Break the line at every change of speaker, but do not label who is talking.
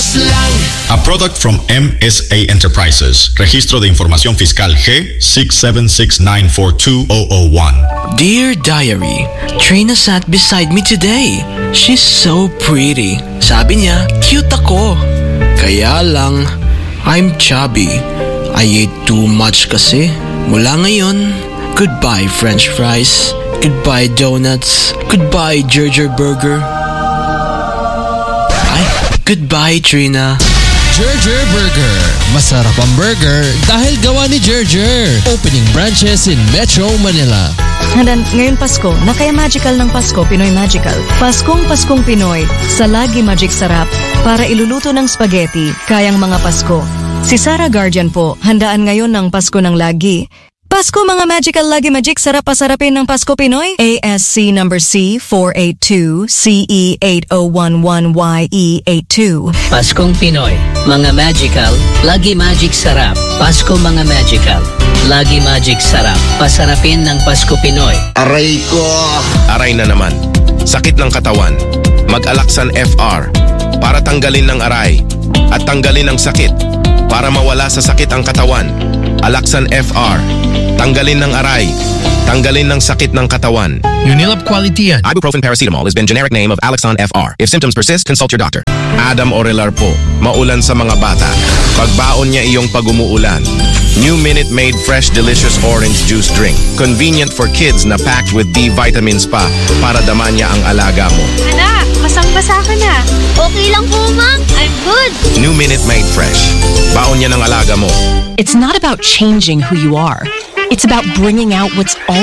Diyos lang.
A product from MSA Enterprises. Registro de Información Fiscal G676942001.
Dear Diary, Trina sat beside me today. She's so pretty. Sabi niya, cute ako. Kaya lang, I'm chubby. I ate too much kasi. Mula ngayon, goodbye French fries. Goodbye donuts. Goodbye Gerger Burger. Ay, goodbye Trina.
Gerger Burger. Masarap ang burger dahil gawa ni Gerger. Opening branches in Metro Manila.
Handan, ngayon Pasko, napaka-magical ng Pasko, Pinoy Magical. Paskong Pinoy, sa Lagi Magic Sarap, para iluluto ng spaghetti, kayang mga Pasko. Si Sarah Guardian po, handaan ngayon ng Pasko ng Lagi. Pasko mga Magical Lagi Magic Sarap pasarapin ng Pasko Pinoy. ASC number C482 CE8011YE82.
Paskong Pinoy, mga Magical, Lagi Magic Sarap. Pasko mga Magical, Lagi Magic Sarap. Pasarapin ng Pasko Pinoy.
Aray ko!
Aray na naman. Sakit ng katawan. Mag-Alaxan FR para tanggalin ng aray at tanggalin ang sakit para mawala sa sakit ang katawan. Alaxan FR. Tanggalin ng aray. Tanggalin ng sakit ng katawan.
Unilab quality yan.
Ibuprofen paracetamol has been generic name of Alaxan FR. If symptoms persist, consult your doctor. Adam Orelar po. Maulan sa mga bata. Pagbaon niya iyong pag-umuulan. New Minute Maid Fresh Delicious Orange Juice Drink. Convenient for kids na packed with D vitamins pa para daman niya ang alaga mo.
Anak, basang-basa ka na.
Okay lang po, Ma'am. I'm good.
New Minute Maid Fresh. Baon niya ng alaga mo.
It's not about changing who you are. It's about bringing out what's